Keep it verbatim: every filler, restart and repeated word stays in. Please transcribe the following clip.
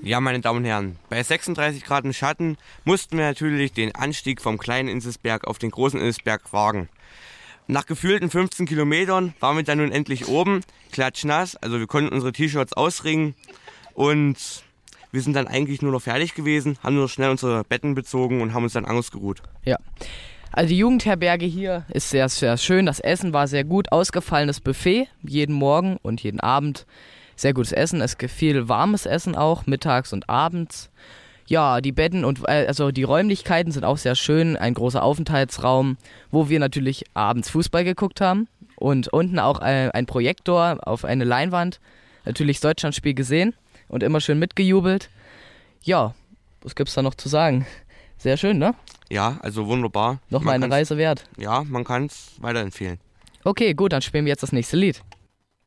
Ja, meine Damen und Herren, bei sechsunddreißig Grad im Schatten mussten wir natürlich den Anstieg vom kleinen Inselsberg auf den großen Inselsberg wagen. Nach gefühlten fünfzehn Kilometern waren wir dann nun endlich oben, klatschnass, also wir konnten unsere T-Shirts ausringen und wir sind dann eigentlich nur noch fertig gewesen, haben nur noch schnell unsere Betten bezogen und haben uns dann ausgeruht. Ja, also die Jugendherberge hier ist sehr, sehr schön, das Essen war sehr gut, ausgefallenes Buffet jeden Morgen und jeden Abend. Sehr gutes Essen, es gibt viel warmes Essen auch, mittags und abends. Ja, die Betten und äh, also die Räumlichkeiten sind auch sehr schön, ein großer Aufenthaltsraum, wo wir natürlich abends Fußball geguckt haben und unten auch äh, ein Projektor auf eine Leinwand, natürlich das Deutschlandspiel gesehen und immer schön mitgejubelt. Ja, was gibt's da noch zu sagen? Sehr schön, ne? Ja, also wunderbar. Nochmal eine Reise wert. Ja, man kann es weiterempfehlen. Okay, gut, dann spielen wir jetzt das nächste Lied.